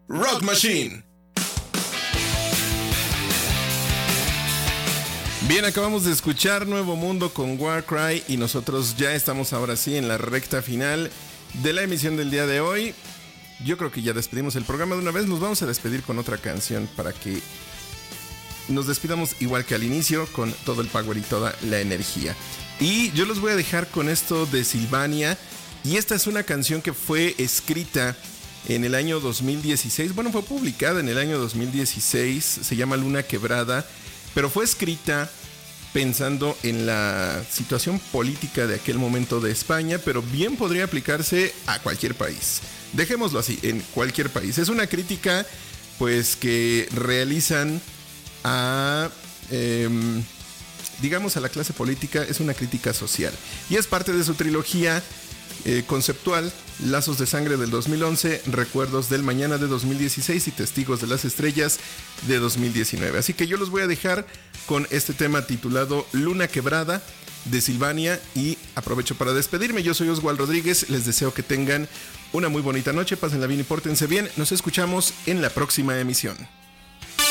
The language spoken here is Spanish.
Rock Machine. Bien, acabamos de escuchar Nuevo Mundo con Warcry y nosotros ya estamos ahora sí en la recta final de la emisión del día de hoy. Yo creo que ya despedimos el programa de una vez. Nos vamos a despedir con otra canción para que nos despidamos igual que al inicio, con todo el power y toda la energía. Y yo los voy a dejar con esto de Sylvania. Y esta es una canción que fue escrita en el año 2016. Bueno, fue publicada en el año 2016. Se llama Luna Quebrada. Pero fue escrita pensando en la situación política de aquel momento de España, pero bien podría aplicarse a cualquier país. Dejémoslo así, en cualquier país. Es una crítica, pues, que realizan a, digamos, a la clase política. Es una crítica social. Y es parte de su trilogía conceptual, Lazos de Sangre del 2011, Recuerdos del Mañana de 2016 y Testigos de las Estrellas de 2019. Así que yo los voy a dejar con este tema titulado Luna Quebrada de Sylvania y aprovecho para despedirme. Yo soy Oswald Rodríguez, les deseo que tengan una muy bonita noche, pásenla bien y pórtense bien. Nos escuchamos en la próxima emisión.